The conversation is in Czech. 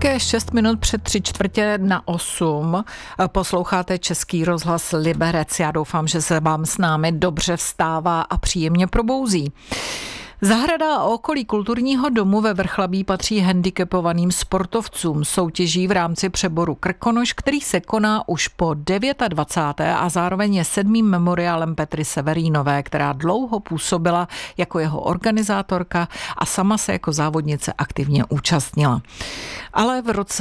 Je 6 minut před 7:45. Posloucháte Český rozhlas Liberec. Já doufám, že se vám s námi dobře vstává a příjemně probouzí. Zahrada a okolí kulturního domu ve Vrchlabí patří handicapovaným sportovcům. Soutěží v rámci přeboru Krkonoš, který se koná už po 29. a zároveň je 7. memoriálem Petry Severínové, která dlouho působila jako jeho organizátorka a sama se jako závodnice aktivně účastnila. Ale v roce